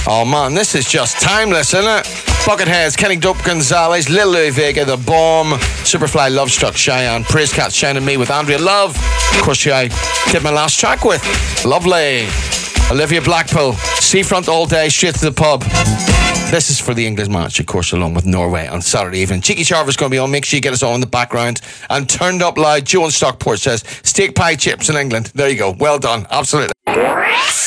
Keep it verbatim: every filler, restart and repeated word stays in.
Oh man, this is just timeless, isn't it? Bucketheads, Kenny Dope Gonzalez, Lil Louis Vega, The Bomb, Superfly, Love Struck, Cheyenne, Praise Cat, Shining Me with Andrea Love. Of course, I did my last track with. Lovely. Olivia Blackpool, Seafront All Day, straight to the pub. This is for the England match, of course, along with Norway on Saturday evening. Cheeky Charver's going to be on. Make sure you get us on in the background. And turned up loud, Joe in Stockport says, steak pie chips in England. There you go. Well done. Absolutely.